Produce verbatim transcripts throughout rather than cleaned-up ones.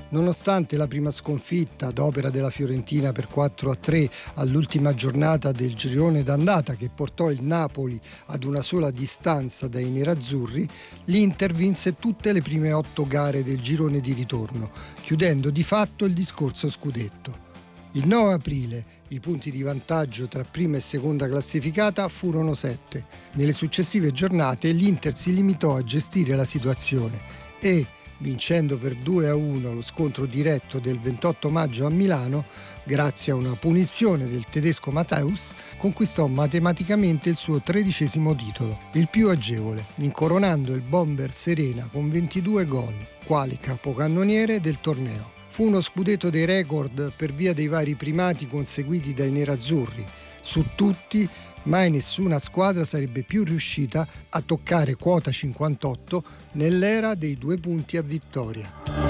Nonostante la prima sconfitta ad opera della Fiorentina per quattro a tre all'ultima giornata del girone d'andata, che portò il Napoli ad una sola distanza dai nerazzurri, l'Inter vinse tutte le prime otto gare del girone di ritorno, chiudendo di fatto il discorso scudetto. Il nove aprile i punti di vantaggio tra prima e seconda classificata furono sette. Nelle successive giornate l'Inter si limitò a gestire la situazione e, vincendo per due a uno lo scontro diretto del ventotto maggio a Milano, grazie a una punizione del tedesco Matthäus, conquistò matematicamente il suo tredicesimo titolo, il più agevole, incoronando il bomber Serena con ventidue gol, quale capocannoniere del torneo. Fu uno scudetto dei record per via dei vari primati conseguiti dai nerazzurri. Su tutti, mai nessuna squadra sarebbe più riuscita a toccare quota cinquantotto nell'era dei due punti a vittoria.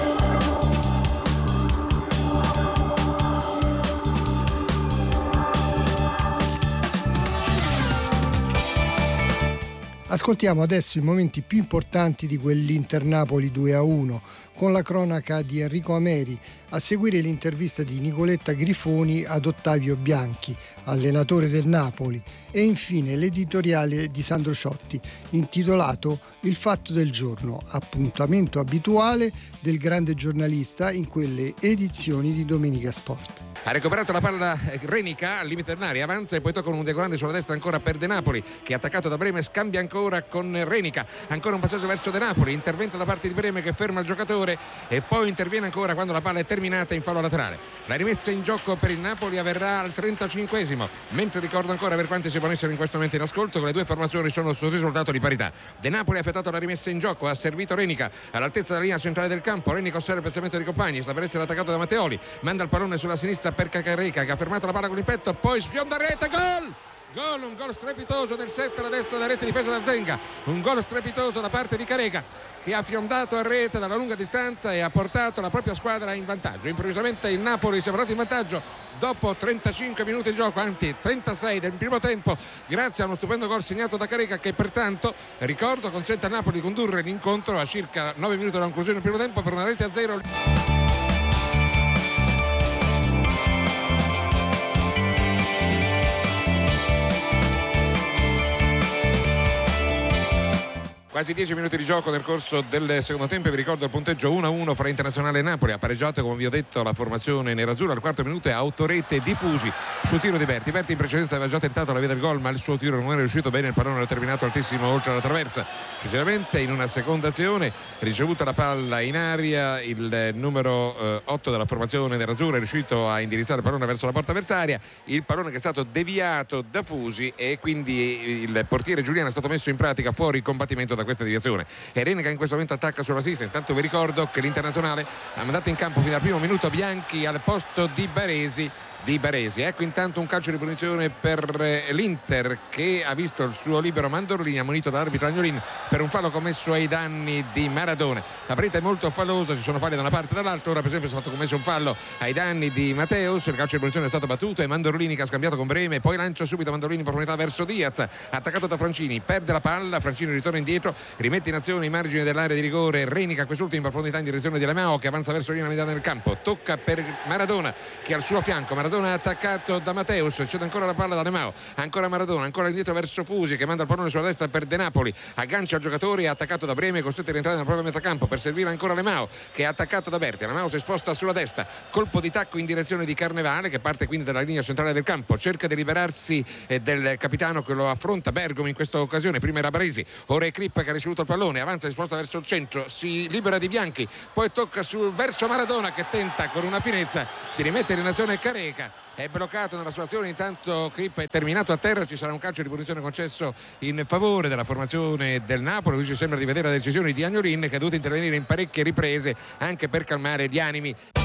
Ascoltiamo adesso i momenti più importanti di quell'Inter Napoli due a uno, con la cronaca di Enrico Ameri, a seguire l'intervista di Nicoletta Grifoni ad Ottavio Bianchi, allenatore del Napoli, e infine l'editoriale di Sandro Ciotti, intitolato Il fatto del giorno, appuntamento abituale del grande giornalista in quelle edizioni di Domenica Sport. Ha recuperato la palla Renica al limite dell'area, avanza e poi tocca un diagonale sulla destra ancora per De Napoli, che è attaccato da Breme, scambia ancora con Renica, ancora un passaggio verso De Napoli, intervento da parte di Breme che ferma il giocatore e poi interviene ancora quando la palla è terminata in fallo laterale. La rimessa in gioco per il Napoli avverrà al trentacinquesimo, mentre ricordo ancora, per quanti si potessero in questo momento in ascolto, che le due formazioni sono sul risultato di parità. De Napoli ha effettuato la rimessa in gioco, ha servito Renica all'altezza della linea centrale del campo. Renica osserva il piazzamento di compagni, sta per essere attaccato da Matteoli, manda il pallone sulla sinistra per Cacareca, che ha fermato la palla con il petto, poi sfionda rete, gol! Gol, un gol strepitoso del set alla destra della rete difesa da Zenga, un gol strepitoso da parte di Careca, che ha fiondato a rete dalla lunga distanza e ha portato la propria squadra in vantaggio. Improvvisamente il Napoli si è portato in vantaggio dopo trentacinque minuti di gioco, anzi trentasei del primo tempo, grazie a uno stupendo gol segnato da Careca, che pertanto, ricordo, consente al Napoli di condurre l'incontro a circa nove minuti dalla conclusione del primo tempo per una rete a zero. Quasi dieci minuti di gioco nel corso del secondo tempo. Vi ricordo il punteggio uno a uno fra Internazionale e Napoli. Ha pareggiato, come vi ho detto, la formazione nerazzurra al quarto minuto e a otto rete diffusi sul tiro di Berti. Berti in precedenza aveva già tentato la via del gol, ma il suo tiro non era riuscito bene, il pallone era terminato altissimo oltre la traversa. Successivamente, in una seconda azione, ricevuta la palla in aria, il numero eh, otto della formazione nerazzurra è riuscito a indirizzare il pallone verso la porta avversaria, il pallone che è stato deviato da Fusi e quindi il portiere Giuliano è stato messo in pratica fuori combattimento da questa deviazione. E Renica in questo momento attacca sulla sinistra. Intanto vi ricordo che l'Internazionale ha mandato in campo fino al primo minuto Bianchi al posto di Baresi di Baresi. Ecco intanto un calcio di punizione per l'Inter, che ha visto il suo libero Mandorlini ammonito dall'arbitro Agnolin per un fallo commesso ai danni di Maradona. La partita è molto fallosa, ci sono falli da una parte e dall'altra. Ora per esempio è stato commesso un fallo ai danni di Matthäus, il calcio di punizione è stato battuto e Mandorlini che ha scambiato con Breme, poi lancia subito Mandorlini in profondità verso Diaz, attaccato da Francini, perde la palla, Francini ritorna indietro, rimette in azione i margini dell'area di rigore Renica, quest'ultimo in profondità in direzione di Lemao, che avanza verso la linea mediana del campo, tocca per Maradona che è al suo fianco. Maradona attaccato da Matthäus, c'è ancora la palla da Lemao, ancora Maradona, ancora indietro verso Fusi che manda il pallone sulla destra per De Napoli, aggancia il giocatore, è attaccato da Breme, costretto a rientrare nella propria metà campo per servire ancora Lemao che è attaccato da Berti. Lemao si sposta sulla destra, colpo di tacco in direzione di Carnevale che parte quindi dalla linea centrale del campo, cerca di liberarsi eh, del capitano che lo affronta, Bergomi in questa occasione, prima era Baresi, ora è Crippa che ha ricevuto il pallone, avanza, si sposta verso il centro, si libera di Bianchi, poi tocca su, verso Maradona che tenta con una finezza di rimettere in azione Careca, è bloccato nella sua azione. Intanto Crippa è terminato a terra, ci sarà un calcio di punizione concesso in favore della formazione del Napoli. Lui ci sembra di vedere la decisione di Agnolin che ha dovuto intervenire in parecchie riprese anche per calmare gli animi.